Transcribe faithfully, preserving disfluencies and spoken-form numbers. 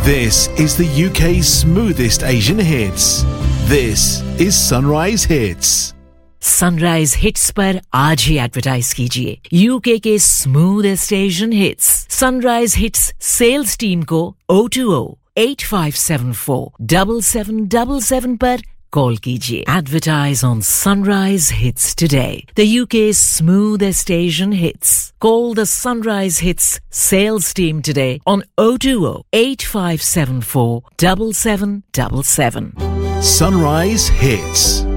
This is the U K's smoothest Asian hits. This is Sunrise Hits. Sunrise Hits पर आज ही advertise कीजिए UK के smoothest Asian hits sunrise hits sales team को oh two oh eight five seven four seven seven seven seven पर call कीजिए advertise on sunrise hits today the UK's smoothest Asian hits call the Sunrise Hits sales team today on oh two oh eight five seven four seven seven seven seven Sunrise Hits.